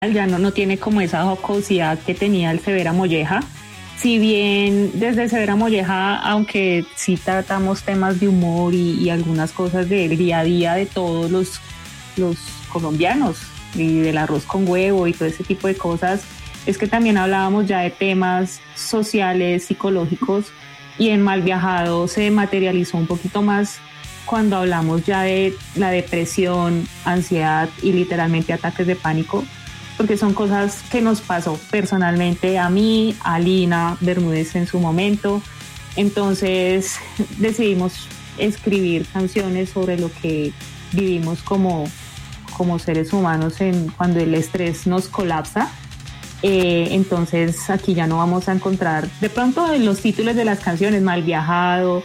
ya no tiene como esa jocosidad que tenía el Severa Molleja. Si bien desde Severa Molleja, aunque sí tratamos temas de humor y algunas cosas del día a día de todos los colombianos y del arroz con huevo y todo ese tipo de cosas, es que también hablábamos ya de temas sociales, psicológicos, y en Mal Viajado se materializó un poquito más cuando hablamos ya de la depresión, ansiedad y literalmente ataques de pánico, porque son cosas que nos pasó personalmente a mí, a Lina Bermúdez en su momento. Entonces decidimos escribir canciones sobre lo que vivimos como seres humanos cuando el estrés nos colapsa. Entonces aquí ya no vamos a encontrar de pronto en los títulos de las canciones Mal Viajado,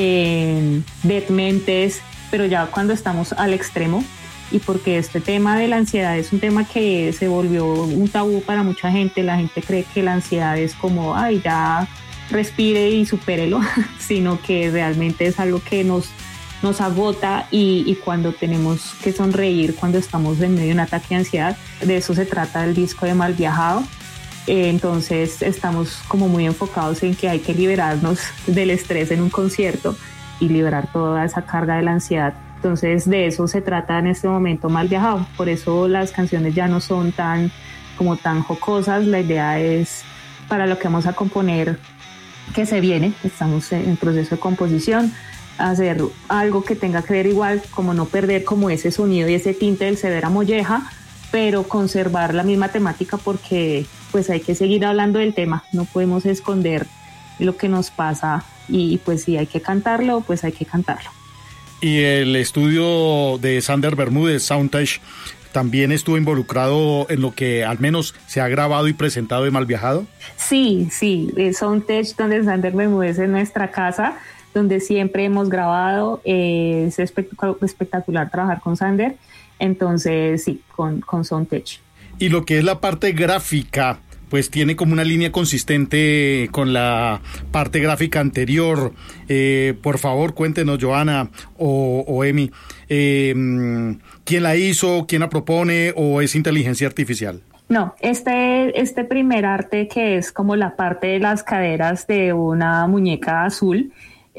Mentes, pero ya cuando estamos al extremo, y porque este tema de la ansiedad es un tema que se volvió un tabú para mucha gente. La gente cree que la ansiedad es como, ay, ya respire y supérelo, sino que realmente es algo que nos agota, y cuando tenemos que sonreír cuando estamos en medio de un ataque de ansiedad, de eso se trata el disco de Mal Viajado. Entonces estamos como muy enfocados en que hay que liberarnos del estrés en un concierto y liberar toda esa carga de la ansiedad. Entonces de eso se trata en este momento Mal Viajado. Por eso las canciones ya no son tan jocosas. La idea es, para lo que vamos a componer, que se viene, estamos en proceso de composición, hacer algo que tenga que ver igual, como no perder como ese sonido y ese tinte del Severa Molleja, pero conservar la misma temática, porque pues hay que seguir hablando del tema, no podemos esconder lo que nos pasa, y pues si hay que cantarlo, pues hay que cantarlo. Y el estudio de Sander Bermúdez, Soundtech, ¿también estuvo involucrado en lo que al menos se ha grabado y presentado de Mal Viajado? Sí, Soundtech, donde Sander Bermúdez es nuestra casa, donde siempre hemos grabado. Es espectacular trabajar con Sander, entonces sí, con Soundtech. Y lo que es la parte gráfica, pues tiene como una línea consistente con la parte gráfica anterior. Por favor, cuéntenos, Johanna o Emi, ¿quién la hizo, quién la propone, o es inteligencia artificial? No, este primer arte, que es como la parte de las caderas de una muñeca azul,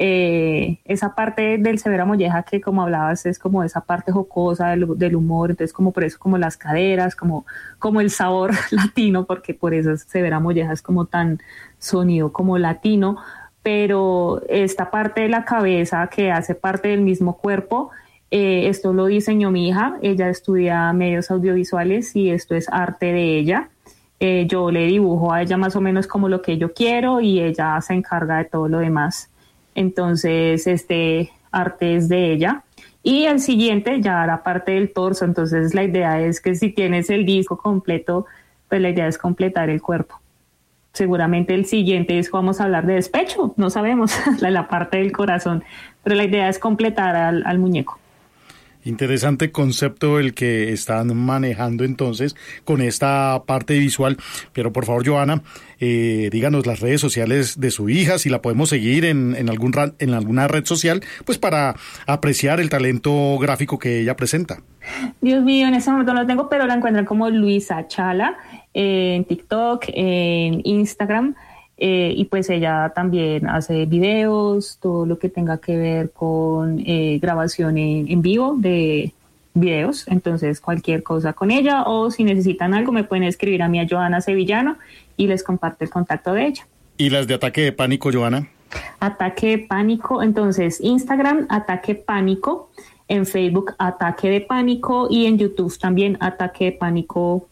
esa parte del Severa Molleja que, como hablabas, es como esa parte jocosa del humor. Entonces como por eso como las caderas, como el sabor latino, porque por eso Severa Molleja es como tan sonido como latino. Pero esta parte de la cabeza, que hace parte del mismo cuerpo, esto lo diseñó mi hija. Ella estudia medios audiovisuales y esto es arte de ella. Yo le dibujo a ella más o menos como lo que yo quiero, y ella se encarga de todo lo demás. Entonces este arte es de ella, y el siguiente ya hará parte del torso. Entonces la idea es que si tienes el disco completo, pues la idea es completar el cuerpo. Seguramente el siguiente disco vamos a hablar de despecho, no sabemos, la parte del corazón, pero la idea es completar al muñeco. Interesante concepto el que están manejando entonces con esta parte visual. Pero por favor, Johanna, díganos las redes sociales de su hija, si la podemos seguir en alguna red social, pues para apreciar el talento gráfico que ella presenta. Dios mío, en ese momento no lo tengo, pero la encuentran como Luisa Chala en TikTok, en Instagram. Y pues ella también hace videos, todo lo que tenga que ver con grabación en vivo de videos. Entonces cualquier cosa con ella, o si necesitan algo me pueden escribir a mí, a Johanna Sevillano, y les comparto el contacto de ella. ¿Y las de Ataque de Pánico, Johanna? Ataque de Pánico, entonces Instagram Ataque Pánico, en Facebook Ataque de Pánico, y en YouTube también Ataque de Pánico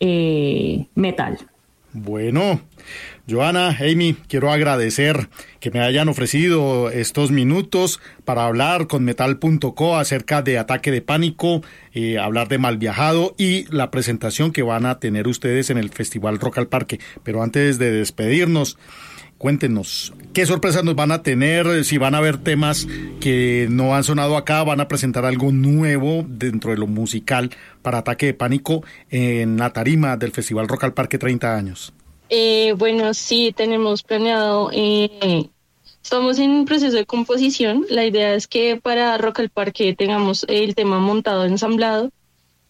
Metal. Bueno, Johanna, Amy, quiero agradecer que me hayan ofrecido estos minutos para hablar con Metal.co acerca de Ataque de Pánico, hablar de Mal Viajado y la presentación que van a tener ustedes en el Festival Rock al Parque. Pero antes de despedirnos, cuéntenos, ¿qué sorpresas nos van a tener? Si van a haber temas que no han sonado acá, ¿van a presentar algo nuevo dentro de lo musical para Ataque de Pánico en la tarima del Festival Rock al Parque 30 años? Bueno, sí, tenemos planeado, estamos en proceso de composición. La idea es que para Rock al Parque tengamos el tema montado, ensamblado,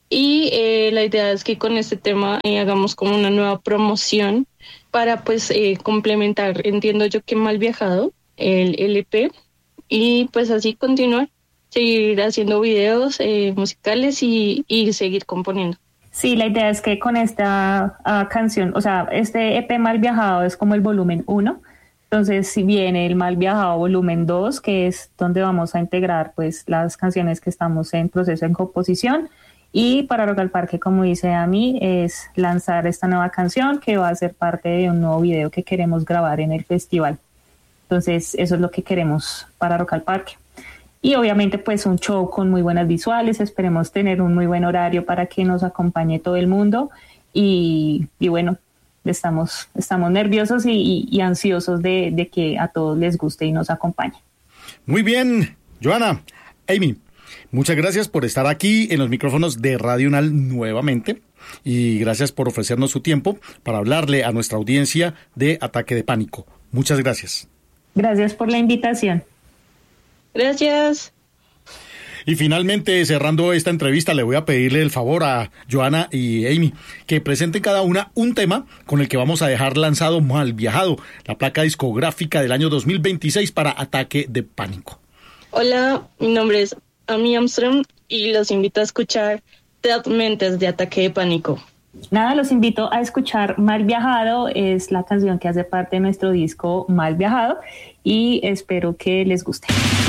Y la idea es que con este tema hagamos como una nueva promoción para pues complementar, entiendo yo que Mal Viajado, el LP, y pues así continuar, seguir haciendo videos musicales y seguir componiendo. Sí, la idea es que con esta canción, o sea, este EP Mal Viajado es como el volumen 1. Entonces, si viene el Mal Viajado volumen 2, que es donde vamos a integrar pues las canciones que estamos en proceso de composición. Y para Rock al Parque, como dice Ami, es lanzar esta nueva canción que va a ser parte de un nuevo video que queremos grabar en el festival. Entonces, eso es lo que queremos para Rock al Parque. Y obviamente pues un show con muy buenas visuales, esperemos tener un muy buen horario para que nos acompañe todo el mundo y bueno, estamos nerviosos y ansiosos de que a todos les guste y nos acompañe. Muy bien, Joana, Amy, muchas gracias por estar aquí en los micrófonos de Radio UNAL nuevamente y gracias por ofrecernos su tiempo para hablarle a nuestra audiencia de Ataque de Pánico. Muchas gracias. Gracias por la invitación. Gracias. Y finalmente, cerrando esta entrevista, le voy a pedirle el favor a Joana y Amy que presenten cada una un tema con el que vamos a dejar lanzado Mal Viajado, la placa discográfica del año 2026 para Ataque de Pánico. Hola, mi nombre es Amy Armstrong y los invito a escuchar Dead Mentes de Ataque de Pánico. Nada, los invito a escuchar Mal Viajado, es la canción que hace parte de nuestro disco Mal Viajado y espero que les guste.